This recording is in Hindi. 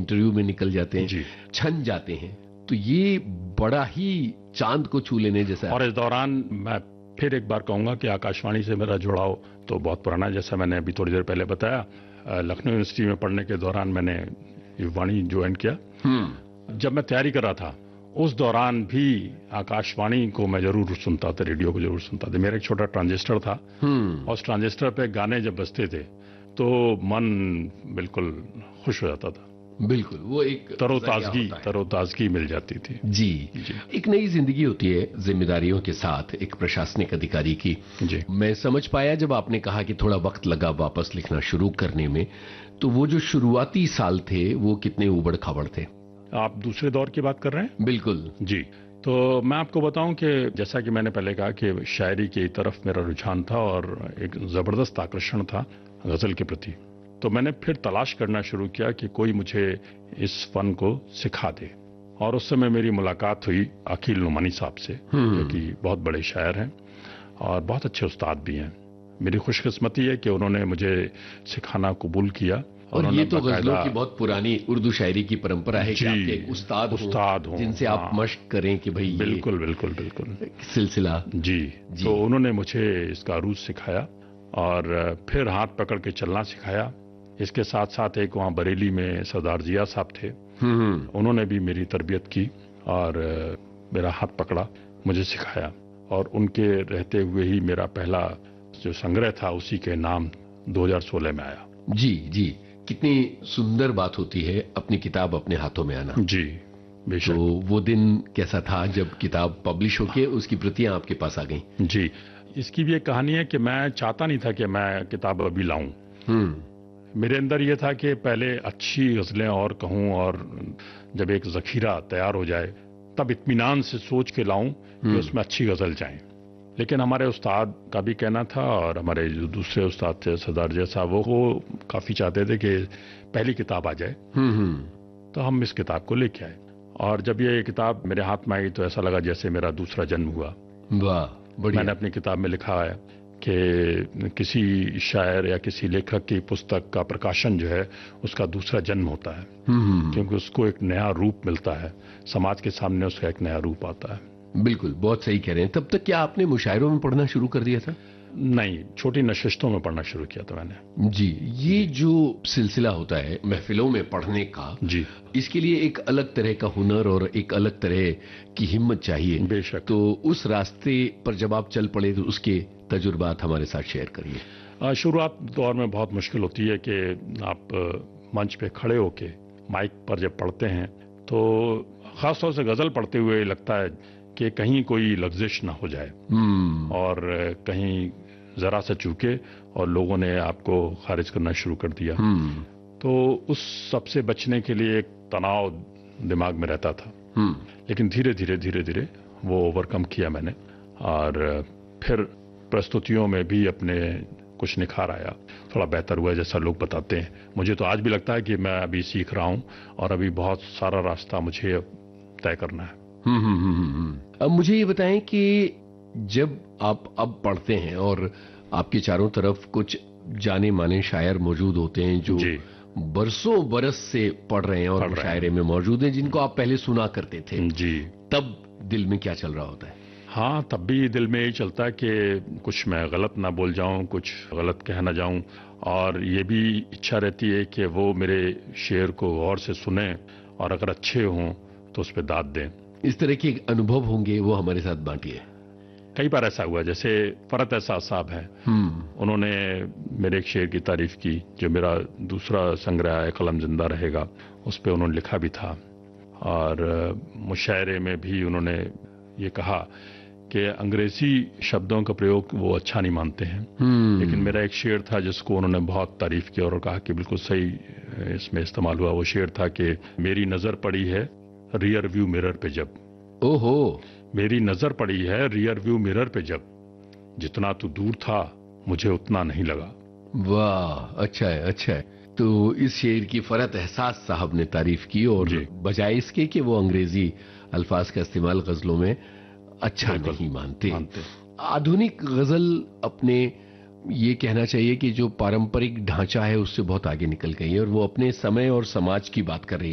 इंटरव्यू में निकल जाते हैं, छन जाते हैं, तो ये बड़ा ही चांद को छू लेने जैसा है। और इस दौरान मैं फिर एक बार कहूंगा कि आकाशवाणी से मेरा जुड़ाव तो बहुत पुराना है। जैसा मैंने अभी थोड़ी देर पहले बताया, लखनऊ यूनिवर्सिटी में पढ़ने के दौरान मैंने वाणी ज्वाइन किया। जब मैं तैयारी कर रहा था उस दौरान भी आकाशवाणी को मैं जरूर सुनता था, रेडियो को जरूर सुनता था। मेरा एक छोटा ट्रांजिस्टर था और उस ट्रांजिस्टर पे गाने जब बजते थे तो मन बिल्कुल खुश हो जाता था। बिल्कुल, वो एक तरोताजगी मिल जाती थी। जी। एक नई जिंदगी होती है जिम्मेदारियों के साथ एक प्रशासनिक अधिकारी की। मैं समझ पाया जब आपने कहा कि थोड़ा वक्त लगा वापस लिखना शुरू करने में, तो वो जो शुरुआती साल थे वो कितने उबड़ खाबड़ थे। आप दूसरे दौर की बात कर रहे हैं? बिल्कुल जी। तो मैं आपको बताऊं कि जैसा कि मैंने पहले कहा कि शायरी की तरफ मेरा रुझान था और एक जबरदस्त आकर्षण था गजल के प्रति। तो मैंने फिर तलाश करना शुरू किया कि कोई मुझे इस फन को सिखा दे। और उस समय मेरी मुलाकात हुई अकील नुमानी साहब से, जो कि बहुत बड़े शायर हैं और बहुत अच्छे उस्ताद भी हैं। मेरी खुशकिस्मती है कि उन्होंने मुझे सिखाना कबूल किया। और ये तो गजलों की बहुत पुरानी उर्दू शायरी की परंपरा है कि आपके एक उस्ताद हो जिनसे आप मश्क करें कि भाई बिल्कुल बिल्कुल बिल्कुल सिलसिला। जी। तो उन्होंने मुझे इसका अरूज सिखाया और फिर हाथ पकड़ के चलना सिखाया। इसके साथ साथ एक वहाँ बरेली में सरदार जिया साहब थे, उन्होंने भी मेरी तरबियत की और मेरा हाथ पकड़ा, मुझे सिखाया। और उनके रहते हुए ही मेरा पहला जो संग्रह था उसी के नाम 2016 में आया। जी जी, कितनी सुंदर बात होती है अपनी किताब अपने हाथों में आना। जी बेशक। तो वो दिन कैसा था जब किताब पब्लिश होके उसकी प्रतियां आपके पास आ गई? जी, इसकी भी एक कहानी है कि मैं चाहता नहीं था कि मैं किताब अभी लाऊं। मेरे अंदर ये था कि पहले अच्छी गजलें और कहूं और जब एक जखीरा तैयार हो जाए तब इत्मीनान से सोच के लाऊं कि उसमें अच्छी गजल जाए। लेकिन हमारे उस्ताद का भी कहना था और हमारे जो दूसरे उस्ताद थे सरदार जिया साहब, वो काफी चाहते थे कि पहली किताब आ जाए। तो हम इस किताब को लेके आए और जब ये किताब मेरे हाथ में आई तो ऐसा लगा जैसे मेरा दूसरा जन्म हुआ। वाह, बढ़िया। मैंने अपनी किताब में लिखा है कि किसी शायर या किसी लेखक की पुस्तक का प्रकाशन जो है उसका दूसरा जन्म होता है, क्योंकि उसको एक नया रूप मिलता है, समाज के सामने उसका एक नया रूप आता है। बिल्कुल, बहुत सही कह रहे हैं। तब तक क्या आपने मुशायरों में पढ़ना शुरू कर दिया था? नहीं, छोटी नशिस्तों में पढ़ना शुरू किया था मैंने। जी, ये जो सिलसिला होता है महफिलों में पढ़ने का, जी, इसके लिए एक अलग तरह का हुनर और एक अलग तरह की हिम्मत चाहिए। बेशक। तो उस रास्ते पर जब आप चल पड़े तो उसके तजुर्बात हमारे साथ शेयर करिए। शुरुआत दौर में बहुत मुश्किल होती है कि आप मंच पे खड़े होके माइक पर जब पढ़ते हैं तो खासतौर से गजल पढ़ते हुए लगता है कि कहीं कोई लफ्जिश ना हो जाए और कहीं जरा सा चूके और लोगों ने आपको खारिज करना शुरू कर दिया। तो उस सबसे बचने के लिए एक तनाव दिमाग में रहता था। लेकिन धीरे धीरे वो ओवरकम किया मैंने और फिर प्रस्तुतियों में भी अपने कुछ निखार आया, थोड़ा बेहतर हुआ जैसा लोग बताते हैं। मुझे तो आज भी लगता है कि मैं अभी सीख रहा हूं और अभी बहुत सारा रास्ता मुझे तय करना है। अब मुझे ये बताएं कि जब आप अब पढ़ते हैं और आपके चारों तरफ कुछ जाने माने शायर मौजूद होते हैं जो बरसों बरस से पढ़ रहे हैं और मुशायरे में मौजूद हैं जिनको आप पहले सुना करते थे, जी, तब दिल में क्या चल रहा होता है? हाँ, तब भी दिल में यही चलता है कि कुछ मैं गलत ना बोल जाऊं, कुछ गलत कह ना जाऊं, और ये भी इच्छा रहती है कि वो मेरे शेर को गौर से सुने और अगर अच्छे हों तो उस पर दाद दें। इस तरह के अनुभव होंगे, वो हमारे साथ बांटिए। कई बार ऐसा हुआ, जैसे फरत एहसास साहब हैं, उन्होंने मेरे एक शेर की तारीफ की जो मेरा दूसरा संग्रह है कलम जिंदा रहेगा, उस पर उन्होंने लिखा भी था। और मुशायरे में भी उन्होंने ये कहा कि अंग्रेजी शब्दों का प्रयोग वो अच्छा नहीं मानते हैं। लेकिन मेरा एक शेर था जिसको उन्होंने बहुत तारीफ की और कहा कि बिल्कुल सही इसमें इस्तेमाल हुआ। वो शेर था कि मेरी नजर पड़ी है रियर व्यू मिरर पे जब, ओहो, मेरी नजर पड़ी है रियर व्यू मिरर पे जब, जितना तू दूर था मुझे उतना नहीं लगा। वाह, अच्छा है, अच्छा है। तो इस शेर की फरत एहसास साहब ने तारीफ की और बजाय इसके कि वो अंग्रेजी अल्फाज का इस्तेमाल गजलों में अच्छा नहीं मानते। आधुनिक गजल अपने ये कहना चाहिए कि जो पारंपरिक ढांचा है उससे बहुत आगे निकल गई है और वो अपने समय और समाज की बात कर रही है।